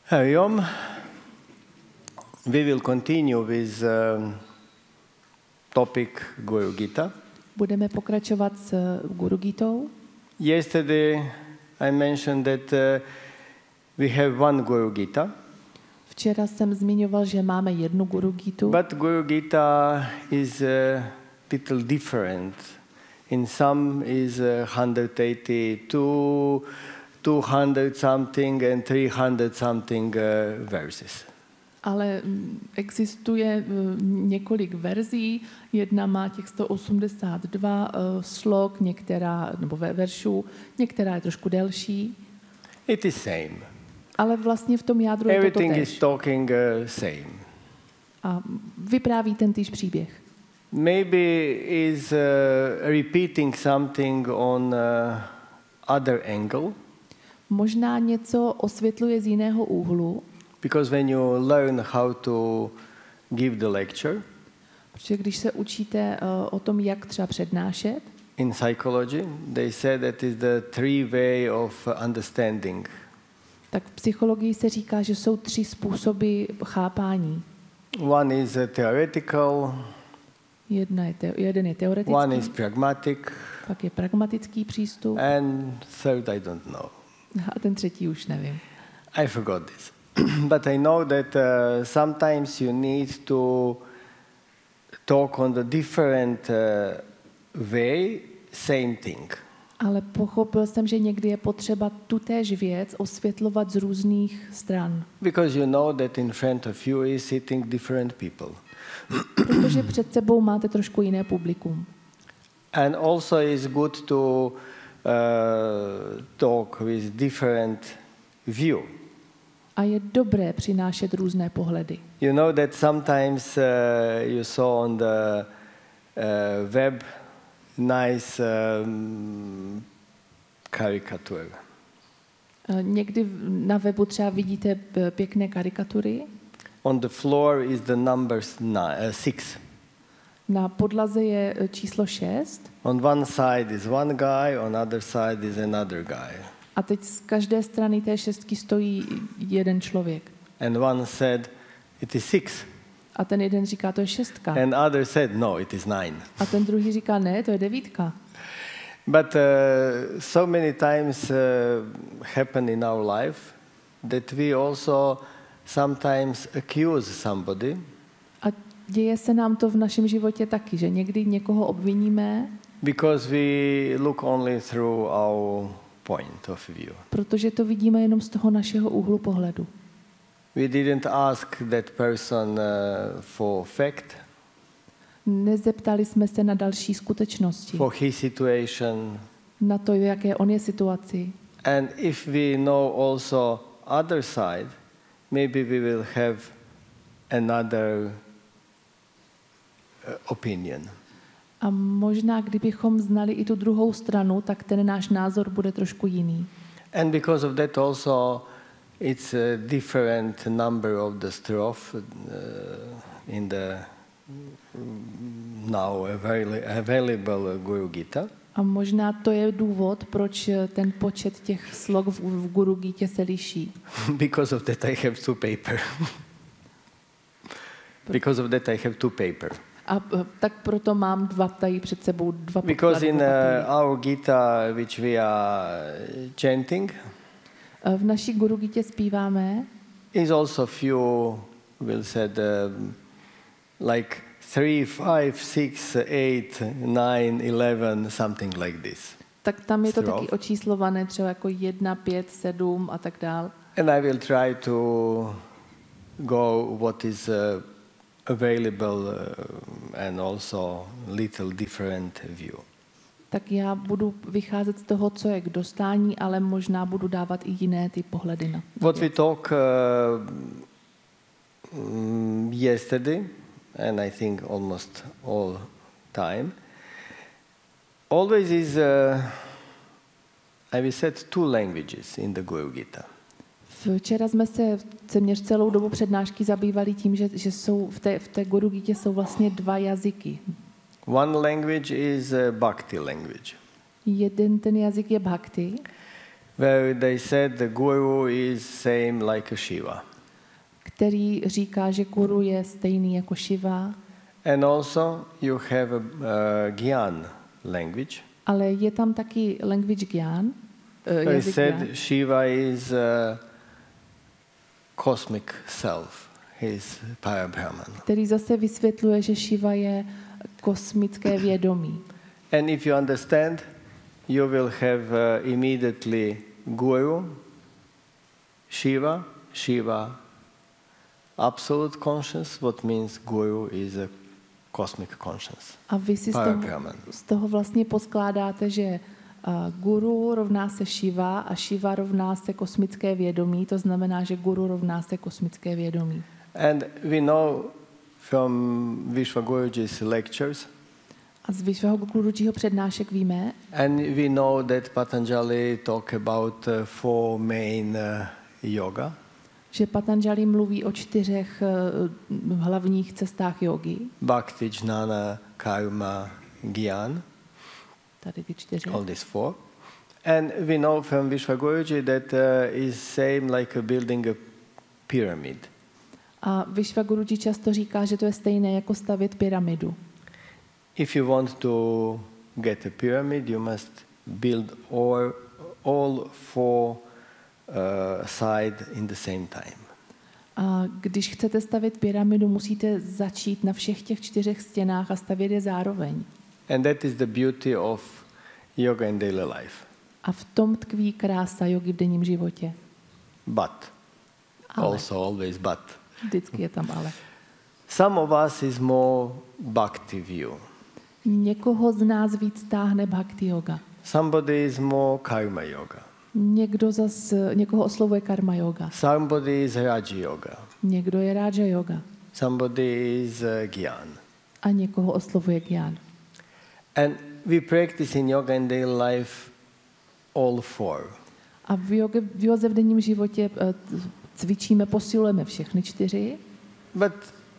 Hari Om. We will continue with topic Guru Gita. Budeme pokračovat s Guru Gitou. Yesterday I mentioned that we have one Guru Gita. Včera jsem zmiňoval, že máme jednu Guru Gitu, But Guru Gita is a little different. In some is 182, 200 something and 300 something verses. ale existuje několik verzí. Jedna má těch 182 slok, některá, nebo veršů, některá je trošku delší. It is same. Ale vlastně v tom jádru je to Everything is totéž. talking same. A vypráví ten týž příběh. Maybe is repeating something on other angle, Možná něco osvětluje z jiného úhlu, because when you learn how to give the lecture protože když se učíte o tom, jak třeba přednášet, in psychology, they say that is the three way of understanding. tak v psychologii se říká, že jsou 3 způsoby chápání. One is theoretical, Jeden je teoretický, one is pragmatic, pak je pragmatický přístup and third I don't know. a ten třetí už nevím. I forgot this. But I know that sometimes you need to talk on the different way, same thing. Ale pochopil jsem, že někdy je potřeba tutéž věc osvětlovat z různých stran. Because you know that in front of you is sitting different people. Protože před sebou máte trošku jiné publikum. And also it's good to talk with different view. A je dobré přinášet různé pohledy. You know that sometimes you saw on the web nice caricature. Někdy na webu třeba vidíte pěkné karikatury. On the floor is the number 6. Na podlaze je číslo 6 On one side is one guy, on other side is another guy. a teď z každé strany té šestky stojí jeden člověk. And one said, it is 6. A ten jeden říká, to je 6. And other said, no, it is 9. A ten druhý říká, ne, to je 9. But so many times happen in our life that we also sometimes accuse somebody A děje se nám to v našem životě taky, že někdy někoho obviníme, because we look only through our point of view. protože to vidíme jenom z toho našeho úhlu pohledu. We didn't ask that person for fact, Nezeptali jsme se na další skutečnosti, for his situation. na to, jaké on je situaci. And if we know also other side, maybe we will have another opinion. A možná, kdybychom znali i tu druhou stranu, tak ten náš názor bude trošku jiný. And because of that also it's a different number of the strophe in the now available Guru Gita. A možná to je důvod, proč ten počet těch slok v Guru Gitě se liší. Because of that I have two paper. Because of that I have two paper. A tak proto mám tady před sebou 2 Because podklady. in our Gita which we are chanting V naší Guru Gitě zpíváme is also few will said like 3, 5, 6, 8, 9, 11, something like this. tak tam je to Strophe. taky očíslované třeba jako 1, 5, 7 a tak dál. And I will try to go what is available and also little different view. Tak já budu vycházet z toho, co je k dostání, ale možná budu dávat i jiné ty pohledy na What we věc. talked yesterday, and I think almost all time, always is, I will said 2 languages in the Guru Gita. Včera jsme se téměř celou dobu přednášky zabývali tím, že jsou v té Guru Gitě jsou vlastně 2 jazyky. One language is Bhakti language. Jeden ten jazyk je bhakti. where they said the guru is same like a Shiva. který říká, že guru je stejný jako Shiva, And also you have a Gyan language. ale je tam taky language Gyan, They jazyk said Gyan, Shiva is cosmic self. He's Parabrahman. který zase vysvětluje, že Shiva je kosmické vědomí. And if you understand, you will have immediately Guru, Shiva, absolute conscious, what means Guru is a cosmic conscious. A vy si z toho vlastně poskládáte, že guru rovná se Shiva a Shiva rovná se kosmické vědomí, to znamená, že guru rovná se kosmické vědomí. And we know from Vishwaguruji's lectures, A z Vishwagurujiho přednášek víme, and we know that Patanjali talk about four main yoga. že Patanjali mluví o 4 hlavních cestách jogy. Bhakti, Jnana, Karma, Gyan. Tady ty 4. All these four. And we know from Vishwaguruji that is same like building a pyramid. A Vishwaguruji často říká, že to je stejné jako stavět pyramidu. If you want to get a pyramid, you must build all four sides in the same time. A když chcete stavět pyramidu, musíte začít na všech těch 4 stěnách a stavět je zároveň. And that is the beauty of yoga in daily life. A v tom tkví krása jogy v denním životě. But, Ale. also always but. Vždycky je tam ale. Some of us is more bhakti view. Někoho z nás víc táhne bhakti yoga. Somebody is more karma yoga. Někoho oslovuje karma yoga. Somebody is Raja yoga. Někdo je Raja yoga. Somebody is Gyan. A někoho oslovuje Gyan. And we practice in yoga in daily life all four. A v józe v denním životě cvičíme, posilujeme všechny 4. But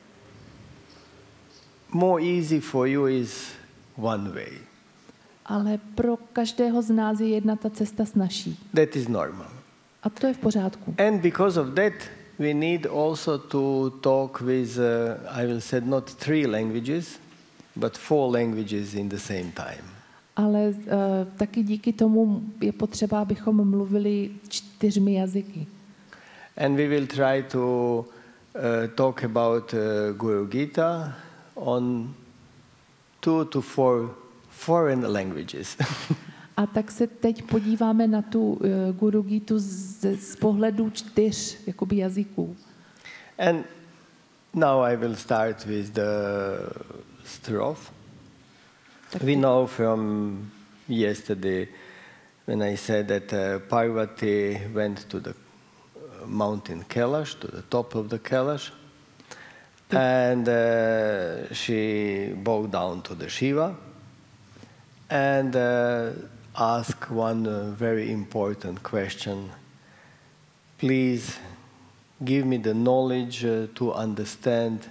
more easy for you is one way. Ale pro každého z nás je jedna ta cesta snazší. That is normal. A to je v pořádku. And because of that, we need also to talk with, I will say, not 3 languages, but 4 languages in the same time. Ale taky díky tomu je potřeba, abychom mluvili 4 jazyky. And we will try to talk about Guru Gita on 2 to 4 foreign languages. A tak se teď podíváme na tu Guru Gitu z pohledu 4 jakoby jazyků. And now I will start with the strophe. We know from yesterday when I said that Parvati went to the mountain Kailash, to the top of the Kailash, and she bowed down to the Shiva and asked one very important question. Please give me the knowledge to understand,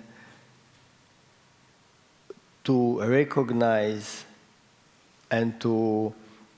to recognize and to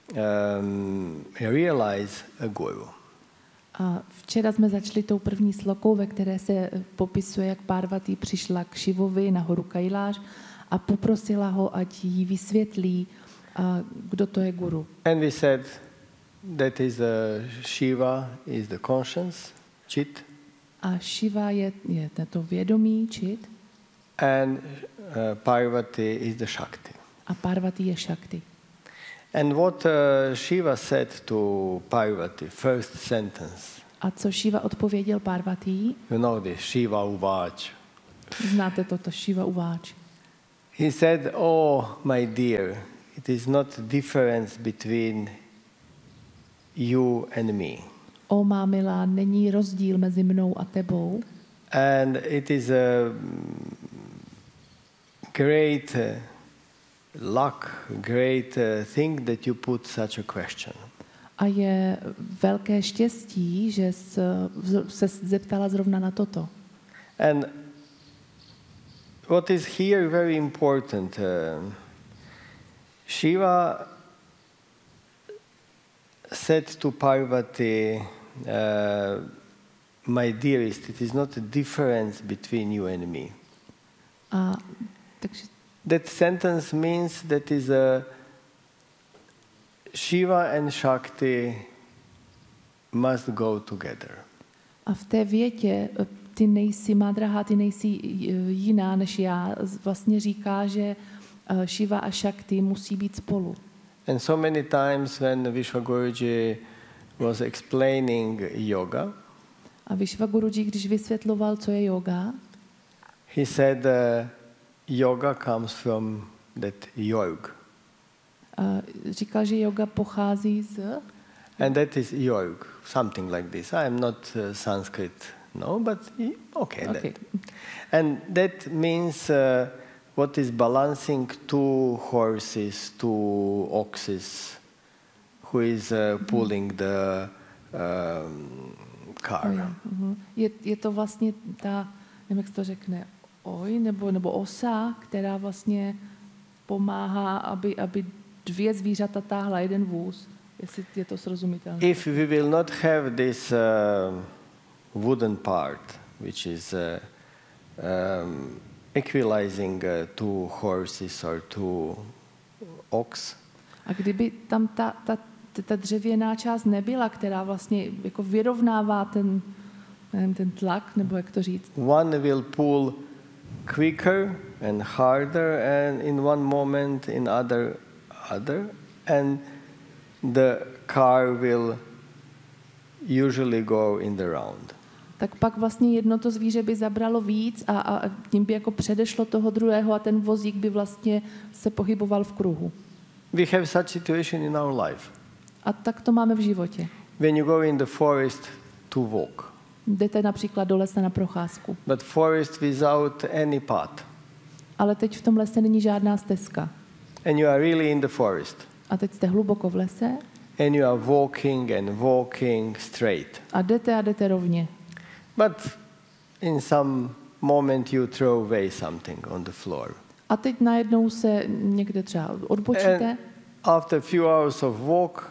realize a guru. A včera jsme začali tou první slokou, ve které se popisuje, jak Parvati přišla k Šivovi na horu Kailáš a poprosila ho, ať jí vysvětlí, kdo to je guru. And we said that is Shiva is the conscience, Chit. A Shiva je to vědomí, Chit. And Parvati is the Shakti. A Parvati je Shakti. And what Shiva said to Parvati, first sentence. A co Shiva odpověděl Parvati? You know this, Shiva Uvach. Znáte toto, Shiva Uvach. He said, oh, my dear, it is not difference between you and me. O má milá, není rozdíl mezi mnou a tebou. And it is a great luck, great thing that you put such a question. A je velké štěstí, že se zeptala zrovna na toto. And what is here very important, Shiva said to Parvati, my dearest, it is not a difference between you and me. A takže That sentence means that is a Shiva and Shakti must go together. a v té větě ty nejsi, má drahá, ty nejsi jiná než já, vlastně říká, že Shiva a Shakti musí být spolu. And so many times when Vishwaguruji was explaining yoga, A Vishwaguruji, když vysvětloval, co je yoga, he said yoga comes from that yog. říkal, že yoga pochází z... And that is yog, something like this. I am not Sanskrit, no, but okay. That. And that means what is balancing two horses, two oxes, who is pulling the car. Je to vlastně ta, nevím, jak se to řekne, nebo osa, která vlastně pomáhá, aby dvě zvířata táhla jeden vůz. Jestli je to srozumitelné. If we will not have this wooden part, which is equalizing two horses or two ox, a kdyby tam ta dřevěná část nebyla, která vlastně jako vyrovnává ten tlak, nebo jak to říct. One will pull quicker and harder, and in one moment in other, and the car will usually go in the round. Tak pak vlastně jedno to zvíře by zabralo víc a tím by jako předešlo toho druhého a ten vozík by vlastně se pohyboval v kruhu. We have such situation in our life. A tak to máme v životě. When you go in the forest to walk. Jdete například do lesa na procházku. But forest without any path. Ale teď v tom lese není žádná stezka. And you are really in the forest. A teď jste hluboko v lese. And you are walking straight. A jdete rovně. But in some moment you throw away something on the floor. A teď najednou se někde třeba odbočíte. And after a few hours of walk,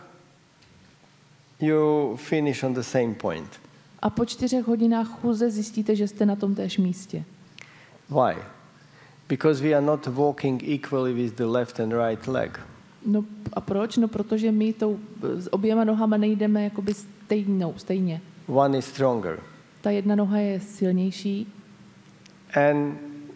you finish on the same point. A po 4 hodinách chůze zjistíte, že jste na tom též místě. Why? Because we are not walking equally with the left and right leg. No a proč? No protože my s oběma nohama nejdeme jakoby stejně. One is stronger. Ta jedna noha je silnější. And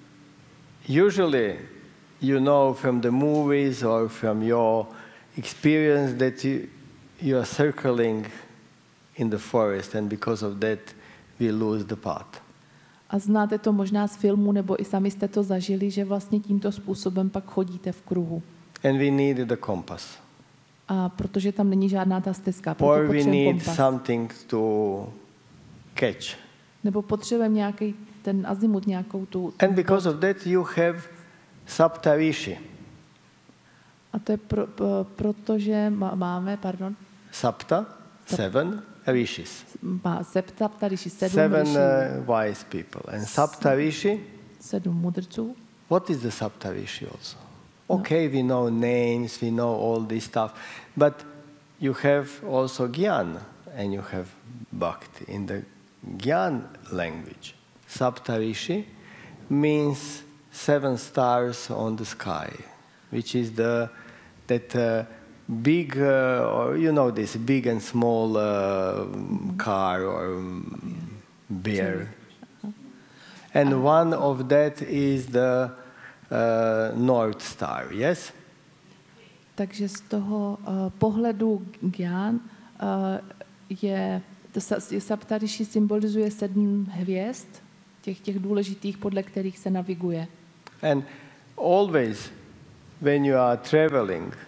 usually you know from the movies or from your experience that you are circling in the forest, and because of that we lose the path. A znáte to možná z filmu, nebo i sami jste to zažili, že vlastně tímto způsobem pak chodíte v kruhu. And we need the compass. A protože tam není žádná ta stezka, proto Or we potřebujeme need kompas. something to catch. Nebo potřebujeme nějaký ten azimut, nějakou tu... And because of that you have Saptarishi. A to je protože máme, Sapta, 7 rishis. Saptarishi, 7 7 ryší, wise people. And Saptarishi, 7 mudrců. what is the Saptarishi also? Okay, we know names, we know all this stuff, but you have also Gyan and you have Bhakti. In the Gyan language, Saptarishi means 7 stars on the sky, which is that big, or you know this, big and small car or bear. And one of that is the North Star, yes? Takže z toho pohledu Gyan je Saptarishi symbolizuje 7 hvězd, těch důležitých, podle kterých se naviguje. And always when you are traveling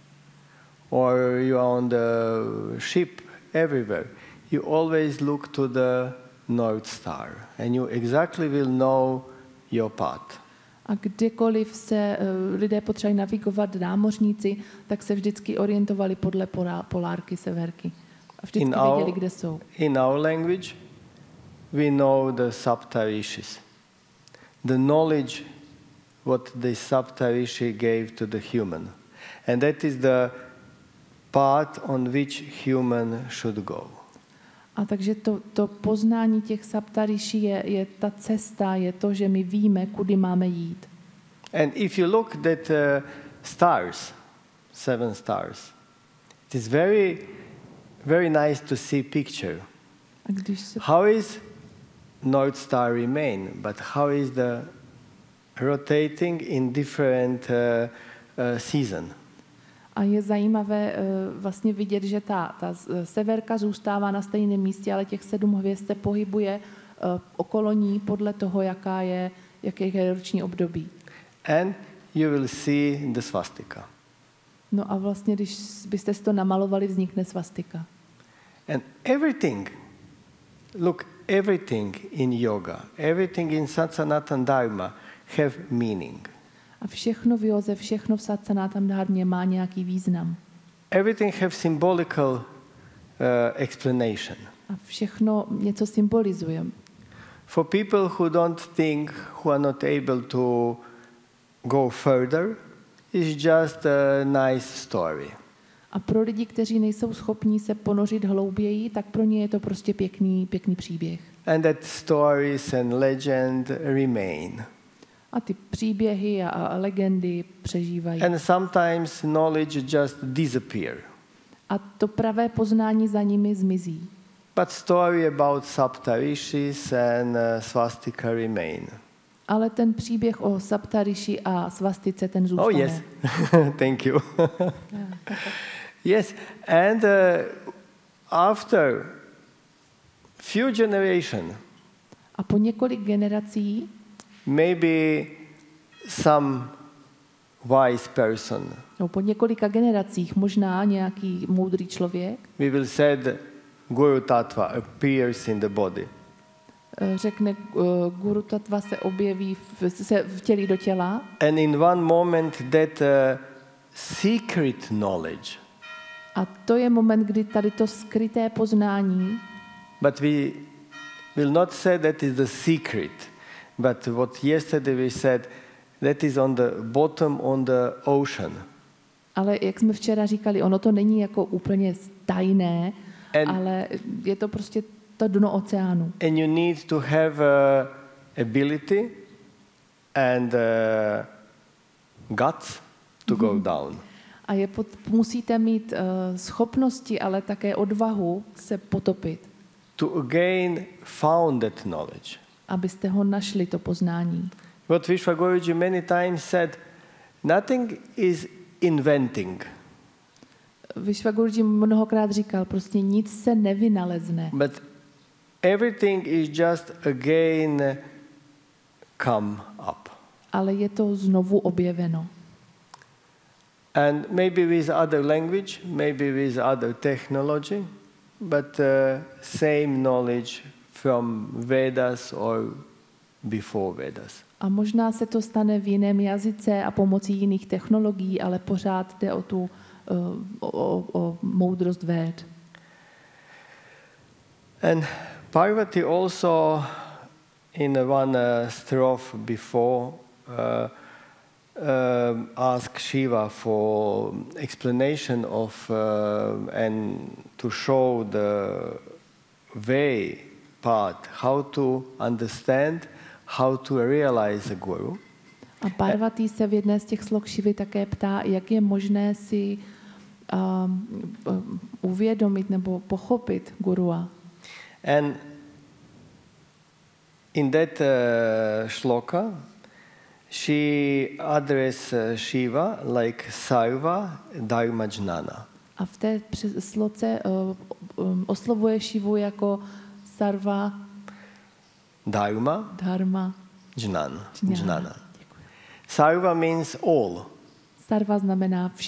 or you are on the ship, everywhere, you always look to the North Star and you exactly will know your path. A kdykoliv se lidé potřebují navigovat, námořníci, tak se vždycky orientovali podle polárky, severky. A vždycky věděli, kde jsou. In our language, we know the Saptarishis. The knowledge what the Saptarishi gave to the human. And that is the path on which human should go. A takže to poznání těch saptariší je ta cesta, je to, že my víme, kudy máme jít. And if you look at stars, 7 stars, it is very, very nice to see picture. A když se, How is North Star remain, but how is the rotating in different season? a je zajímavé vlastně vidět, že ta severka zůstává na stejném místě, ale těch 7 hvězd se pohybuje okolo ní podle toho, jaké je roční období. And you will see the swastika. No a vlastně, když byste si to namalovali, vznikne svastika. And everything, look, everything in yoga, everything in Satsanatana Dharma have meaning. A všechno v józe, všechno v Satsanatana dharmě má nějaký význam. Everything have symbolical explanation. A všechno něco symbolizuje. For people who don't think, who are not able to go further, it's just a nice story. A pro lidi, kteří nejsou schopní se ponořit hlouběji, tak pro ně je to prostě pěkný příběh. And that stories and legend remain. A ty příběhy a legendy přežívají. And sometimes knowledge just disappear. A to pravé poznání za nimi zmizí. But story about Saptarishis and swastika remain. Ale ten příběh o Saptariši a svastice, ten zůstane. Oh yes, thank you. Yes, and after few generation, A po několik generací maybe some wise person, no, po několika generacích možná nějaký moudrý člověk we will say Guru Tattva appears in the body. řekne, Guru Tattva se objeví se vtělí do těla And in one moment that secret knowledge, a to je moment, kdy tady to skryté poznání, but we will not say that is the secret, but what yesterday we said, that is on the bottom on the ocean. ale jak jsme včera říkali, ono to není jako úplně tajné, ale je to prostě to dno oceánu. And you need to have ability and guts to go down. A musíte mít schopnosti, ale také odvahu se potopit, To again found that knowledge. abyste ho našli, to poznání. What Vishwa Guruji many times said, nothing is inventing, Vishwaguruji mnohokrát říkal, prostě nic se nevynalezne, but everything is just again come up. ale je to znovu objeveno. And maybe with other language, maybe with other technology, but same knowledge from Vedas or before Vedas. A možná se to stane v jiném jazyce a pomocí jiných technologií, ale pořád jde o tu o moudrost Véd. And Parvati also in one strophe before asked Shiva for explanation of and to show the way path, how to understand, how to realize a guru. A Parvati se v jedné z těch slok Šivy také ptá, jak je možné si uvědomit nebo pochopit gurua. And in that shloka, she addresses Shiva like Sarva Dharma Jnana. A v té sloce oslovuje Šivu jako Sarva Dharma Dharma Jnana. Jnana. Sarva means all. Sarva znamená